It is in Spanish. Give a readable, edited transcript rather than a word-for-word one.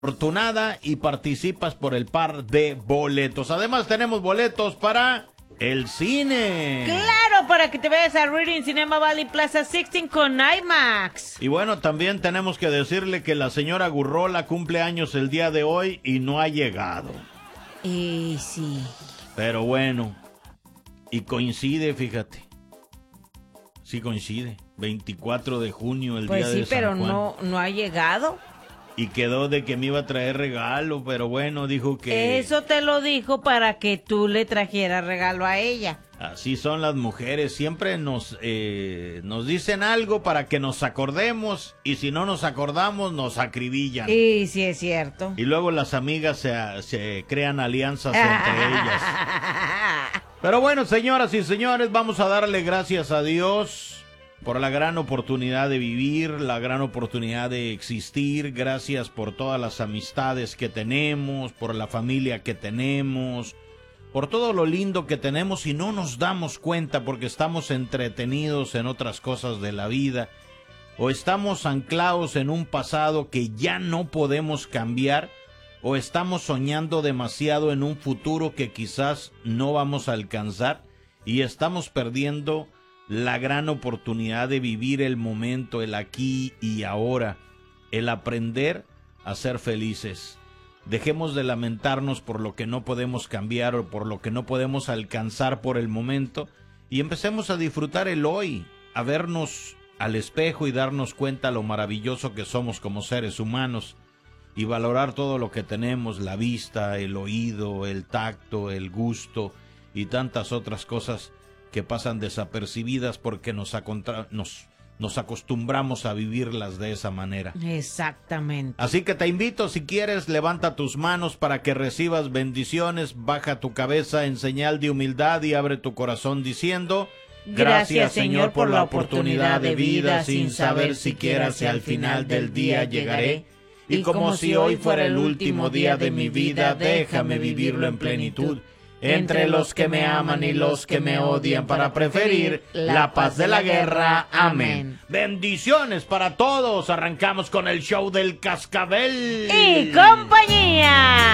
afortunada y participas por el par de boletos. Además tenemos boletos para el cine. Claro, para que te vayas a Reading Cinema Valley Plaza 16 con IMAX. Y bueno, también tenemos que decirle que la señora Gurrola cumple años el día de hoy y no ha llegado. Sí. Pero bueno, y coincide, fíjate. Sí coincide. 24 de junio, el Pues día sí, de San pero Juan. no ha llegado. Y quedó de que me iba a traer regalo, pero bueno, dijo que... Eso te lo dijo para que tú le trajeras regalo a ella. Así son las mujeres, siempre nos dicen algo para que nos acordemos, y si no nos acordamos, nos acribillan. Sí, sí es cierto. Y luego las amigas se crean alianzas entre ellas. Pero bueno, señoras y señores, vamos a darle gracias a Dios por la gran oportunidad de vivir, la gran oportunidad de existir. Gracias por todas las amistades que tenemos, por la familia que tenemos, por todo lo lindo que tenemos y no nos damos cuenta porque estamos entretenidos en otras cosas de la vida o estamos anclados en un pasado que ya no podemos cambiar o estamos soñando demasiado en un futuro que quizás no vamos a alcanzar y estamos perdiendo la gran oportunidad de vivir el momento, el aquí y ahora, el aprender a ser felices. Dejemos de lamentarnos por lo que no podemos cambiar o por lo que no podemos alcanzar por el momento y empecemos a disfrutar el hoy, a vernos al espejo y darnos cuenta lo maravilloso que somos como seres humanos y valorar todo lo que tenemos, la vista, el oído, el tacto, el gusto y tantas otras cosas que pasan desapercibidas porque nos acostumbramos a vivirlas de esa manera. Exactamente. Así que te invito, si quieres, levanta tus manos para que recibas bendiciones, baja tu cabeza en señal de humildad y abre tu corazón diciendo: Gracias, Señor, por la oportunidad de vida, sin saber siquiera si al final del día llegaré. Y como si hoy fuera el último día de mi vida, déjame vivirlo en plenitud, entre los que me aman y los que me odian, para preferir la paz de la guerra. Amén. Bendiciones para todos. Arrancamos con el show del Cascabel Y compañía.